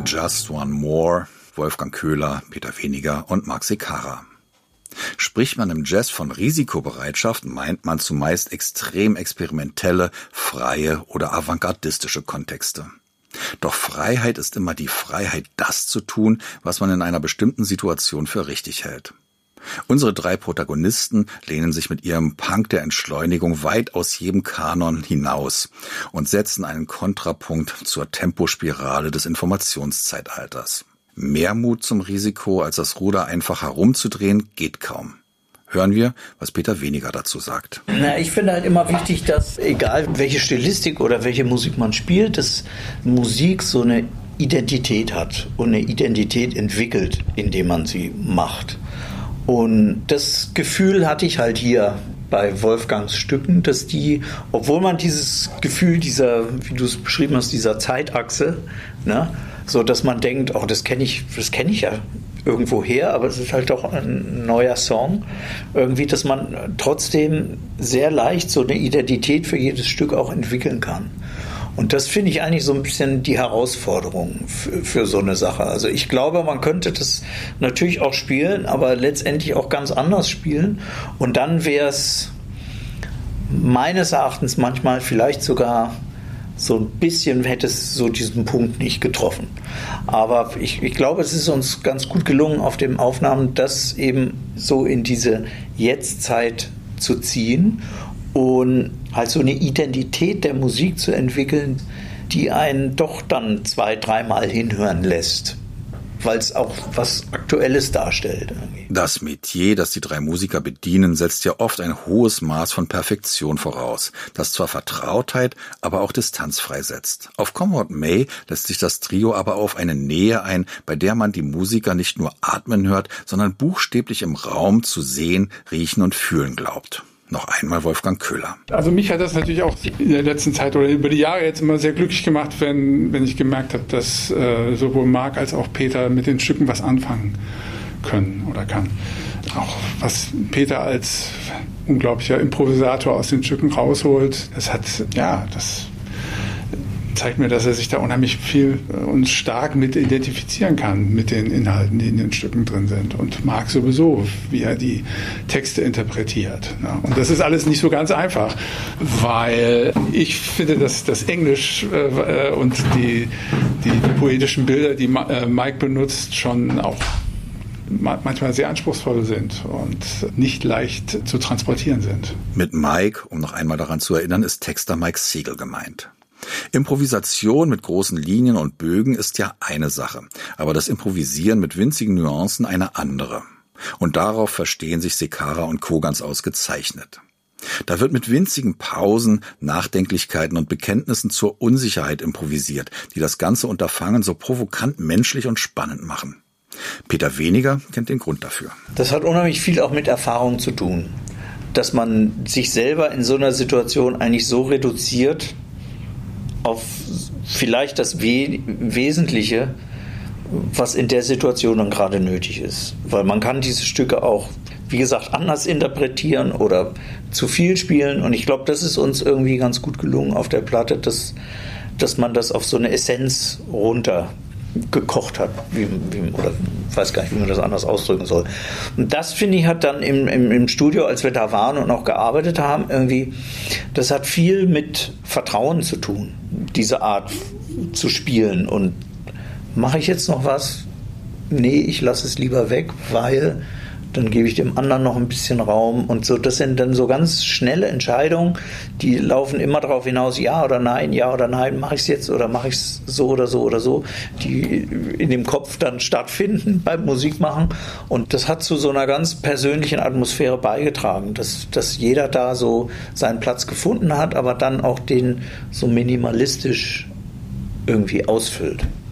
Just One More, Wolfgang Köhler, Peter Weniger und Marc Secara. Spricht man im Jazz von Risikobereitschaft, meint man zumeist extrem experimentelle, freie oder avantgardistische Kontexte. Doch Freiheit ist immer die Freiheit, das zu tun, was man in einer bestimmten Situation für richtig hält. Unsere drei Protagonisten lehnen sich mit ihrem Punk der Entschleunigung weit aus jedem Kanon hinaus und setzen einen Kontrapunkt zur Tempospirale des Informationszeitalters. Mehr Mut zum Risiko, als das Ruder einfach herumzudrehen, geht kaum. Hören wir, was Peter Weniger dazu sagt. Ich finde halt immer wichtig, dass, egal welche Stilistik oder welche Musik man spielt, dass Musik so eine Identität hat und eine Identität entwickelt, indem man sie macht. Und das Gefühl hatte ich halt hier bei Wolfgangs Stücken, dass die, obwohl man dieses Gefühl dieser, wie du es beschrieben hast, dieser Zeitachse, ne, so dass man denkt, oh, das kenne ich ja irgendwo her, aber es ist halt doch ein neuer Song, irgendwie, dass man trotzdem sehr leicht so eine Identität für jedes Stück auch entwickeln kann. Und das finde ich eigentlich so ein bisschen die Herausforderung für so eine Sache. Also ich glaube, man könnte das natürlich auch spielen, aber letztendlich auch ganz anders spielen. Und dann wäre es meines Erachtens manchmal vielleicht sogar so ein bisschen, hätte es so diesen Punkt nicht getroffen. Aber ich glaube, es ist uns ganz gut gelungen, auf den Aufnahmen das eben so in diese Jetztzeit zu ziehen und halt so eine Identität der Musik zu entwickeln, die einen doch dann 2-3 Mal hinhören lässt, weil es auch was Aktuelles darstellt. Das Metier, das die drei Musiker bedienen, setzt ja oft ein hohes Maß von Perfektion voraus, das zwar Vertrautheit, aber auch Distanz freisetzt. Auf Come What May lässt sich das Trio aber auf eine Nähe ein, bei der man die Musiker nicht nur atmen hört, sondern buchstäblich im Raum zu sehen, riechen und fühlen glaubt. Noch einmal Wolfgang Köhler. Also mich hat das natürlich auch in der letzten Zeit oder über die Jahre jetzt immer sehr glücklich gemacht, wenn ich gemerkt habe, dass sowohl Marc als auch Peter mit den Stücken was anfangen können oder kann. Auch was Peter als unglaublicher Improvisator aus den Stücken rausholt, das zeigt mir, dass er sich da unheimlich viel und stark mit identifizieren kann, mit den Inhalten, die in den Stücken drin sind. Und Marc sowieso, wie er die Texte interpretiert. Und das ist alles nicht so ganz einfach, weil ich finde, dass das Englisch und die poetischen Bilder, die Mike benutzt, schon auch manchmal sehr anspruchsvoll sind und nicht leicht zu transportieren sind. Mit Mike, um noch einmal daran zu erinnern, ist Texter Mike Siegel gemeint. Improvisation mit großen Linien und Bögen ist ja eine Sache, aber das Improvisieren mit winzigen Nuancen eine andere. Und darauf verstehen sich Secara und Co. ganz ausgezeichnet. Da wird mit winzigen Pausen, Nachdenklichkeiten und Bekenntnissen zur Unsicherheit improvisiert, die das ganze Unterfangen so provokant menschlich und spannend machen. Peter Weniger kennt den Grund dafür. Das hat unheimlich viel auch mit Erfahrung zu tun, dass man sich selber in so einer Situation eigentlich so reduziert auf vielleicht das Wesentliche, was in der Situation dann gerade nötig ist. Weil man kann diese Stücke auch, wie gesagt, anders interpretieren oder zu viel spielen. Und ich glaube, das ist uns irgendwie ganz gut gelungen auf der Platte, dass man das auf so eine Essenz runtergekocht hat. Oder ich weiß gar nicht, wie man das anders ausdrücken soll. Und das, finde ich, hat dann im Studio, als wir da waren und auch gearbeitet haben, irgendwie, das hat viel mit Vertrauen zu tun, diese Art zu spielen. Und mache ich jetzt noch was? Nee, ich lasse es lieber weg, weil dann gebe ich dem anderen noch ein bisschen Raum und so. Das sind dann so ganz schnelle Entscheidungen, die laufen immer darauf hinaus, ja oder nein, mache ich es jetzt oder mache ich es so oder so oder so, die in dem Kopf dann stattfinden beim Musikmachen. Und das hat zu so einer ganz persönlichen Atmosphäre beigetragen, dass jeder da so seinen Platz gefunden hat, aber dann auch den so minimalistisch irgendwie ausfüllt.